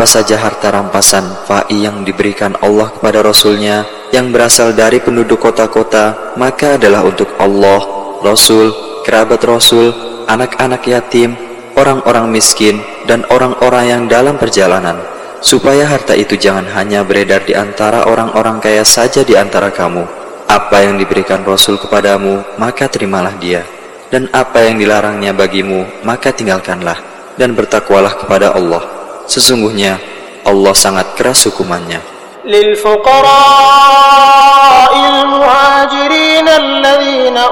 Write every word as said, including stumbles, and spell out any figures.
apa saja harta rampasan fai yang diberikan Allah kepada Rasulnya yang berasal dari penduduk kota-kota, maka adalah untuk Allah, Rasul, kerabat Rasul, anak-anak yatim, orang-orang miskin, dan orang-orang yang dalam perjalanan, supaya harta itu jangan hanya beredar di antara orang-orang kaya saja di antara kamu. Apa yang diberikan Rasul kepadamu, maka terimalah dia, dan apa yang dilarangnya bagimu, maka tinggalkanlah, dan bertakwalah kepada Allah. Sesungguhnya Allah sangat keras hukumannya. للفقراء المهاجرين الذين